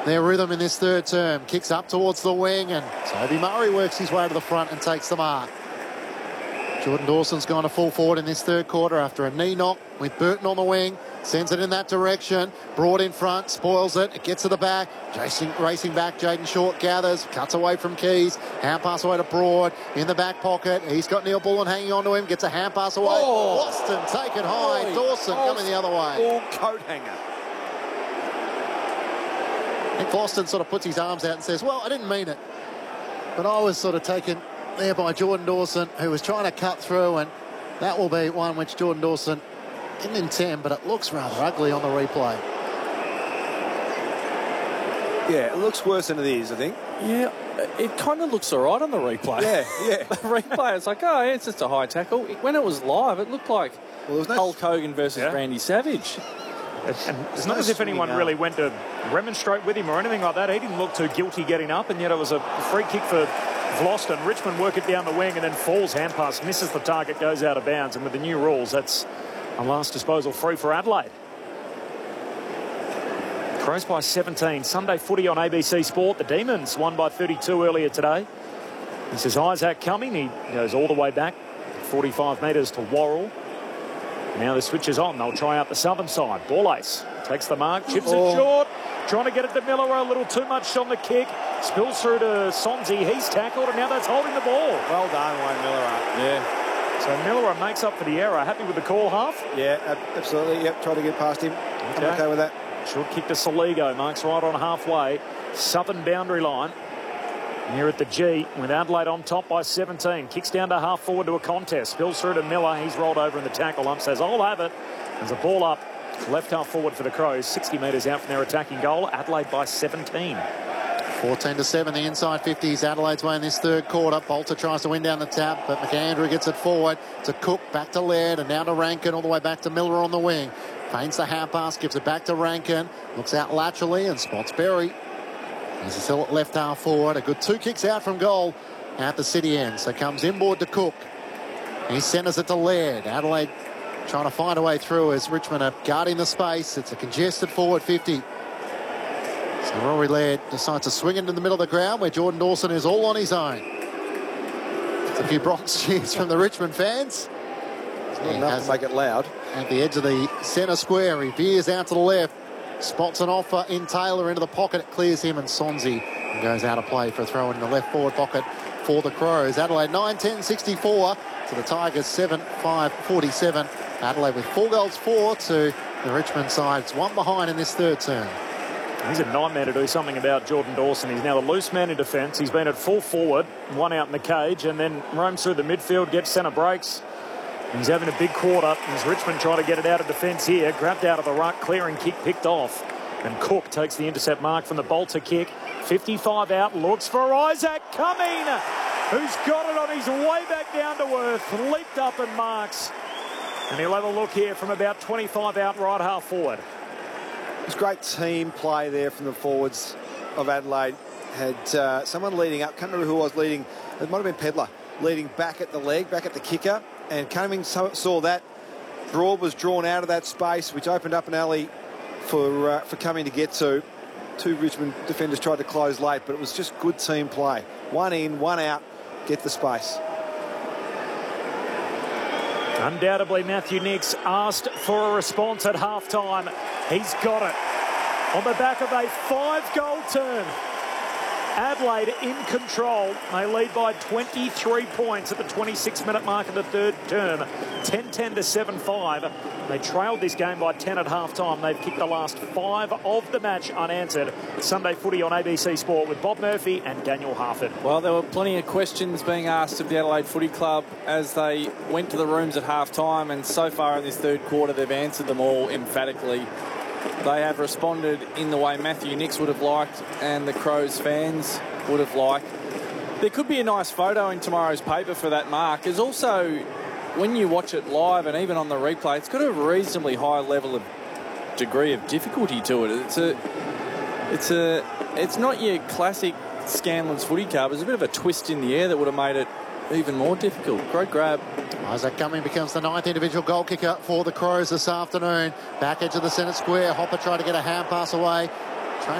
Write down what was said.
their rhythm in this third term. Kicks up towards the wing, and Toby Murray works his way to the front and takes the mark. Jordan Dawson's gone to full forward in this third quarter after a knee knock with Burton on the wing. Sends it in that direction. Broad in front, spoils it. It gets to the back. Racing back, Jaden Short gathers, cuts away from Keys. Hand pass away to Broad in the back pocket. He's got Neil Bullen hanging on to him. Gets a hand pass away. Boston taken high. Dawson coming the other way. All coat hanger. Nick Boston sort of puts his arms out and says, well, I didn't mean it. But I was sort of taken there by Jordan Dawson, who was trying to cut through, and that will be one which Jordan Dawson didn't intend, but it looks rather ugly on the replay. Yeah, it looks worse than it is, I think. Yeah, it kind of looks all right on the replay. Yeah. The replay, it's like, oh, yeah, it's just a high tackle. When it was live, it looked like Hulk Hogan versus Randy Savage. And it's not as if anyone really went to remonstrate with him or anything like that. He didn't look too guilty getting up, and yet it was a free kick for Vlosten. Richmond work it down the wing and then falls, hand pass, misses the target, goes out of bounds. And with the new rules, that's a last disposal free for Adelaide. Crows by 17. Sunday footy on ABC Sport. The Demons won by 32 earlier today. This is Isaac Cumming. He goes all the way back 45 metres to Worrell. Now the switch is on. They'll try out the southern side. Ball ace takes the mark, chips it short, trying to get it to Miller. A little too much on the kick. Spills through to Sonzi. He's tackled, and now that's holding the ball. Well done, Wayne Miller. Yeah. So Miller makes up for the error. Happy with the call, Half? Yeah, absolutely. Yep, try to get past him. I'm okay with that. Short kick to Soligo. Marks right on halfway. Southern boundary line. Here at the G with Adelaide on top by 17. Kicks down to half forward to a contest. Spills through to Miller. He's rolled over in the tackle. Ump says, I'll have it. There's a ball up. Left half forward for the Crows. 60 metres out from their attacking goal. Adelaide by 17. 14-7, the inside 50s. Adelaide's way in this third quarter. Bolter tries to win down the tap, but McAndrew gets it forward to Cook, back to Laird, and now to Rankin, all the way back to Miller on the wing. Feints the hand pass, gives it back to Rankin. Looks out laterally and spots Berry. He's still at left half forward. A good 2 kicks out from goal at the city end. So comes inboard to Cook. He centres it to Laird. Adelaide trying to find a way through as Richmond are guarding the space. It's a congested forward 50. So Rory Laird decides to swing into the middle of the ground where Jordan Dawson is all on his own. It's a few Bronx cheers from the Richmond fans. Not enough to make it loud. At the edge of the centre square, he veers out to the left. Spots an offer in Taylor into the pocket. It clears him, and Sonzi goes out of play for a throw in the left forward pocket for the Crows. Adelaide 9-10-64 to the Tigers 7-5-47. Adelaide with 4 goals 4 to the Richmond side. It's 1 behind in this third term. He's a nightmare to do something about, Jordan Dawson. He's now the loose man in defence. He's been at full forward, 1 out in the cage, and then roams through the midfield, gets centre breaks. He's having a big quarter as Richmond trying to get it out of defence here. Grabbed out of the ruck, clearing kick picked off. And Cook takes the intercept mark from the Bolter kick. 55 out, looks for Isaac Cumming, who's got it on his way back down to earth. Leaped up and marks. And he'll have a look here from about 25 out, right half forward. It's great team play there from the forwards of Adelaide. Had someone leading up, can't remember who was leading, it might have been Pedler, leading back at the leg, back at the kicker. And Cumming saw that. Broad was drawn out of that space, which opened up an alley for Cumming to get to. 2 Richmond defenders tried to close late, but it was just good team play. 1 in, 1 out, get the space. Undoubtedly, Matthew Nicks asked for a response at halftime. He's got it. On the back of a 5-goal turn. Adelaide in control. They lead by 23 points at the 26-minute mark of the third term. 10-10 to 7-5. They trailed this game by 10 at half-time. They've kicked the last 5 of the match unanswered. Sunday footy on ABC Sport with Bob Murphy and Daniel Harford. Well, there were plenty of questions being asked of the Adelaide Footy Club as they went to the rooms at half-time, and so far in this third quarter they've answered them all emphatically. They have responded in the way Matthew Nicks would have liked and the Crows fans would have liked. There could be a nice photo in tomorrow's paper for that mark. There's also, when you watch it live and even on the replay, it's got a reasonably high level of degree of difficulty to it. It's not your classic Scanlon's footy club. There's a bit of a twist in the air that would have made it even more difficult. Great grab. Isaac Cumming becomes the 9th individual goal kicker for the Crows this afternoon. Back edge of the centre square. Hopper tried to get a hand pass away.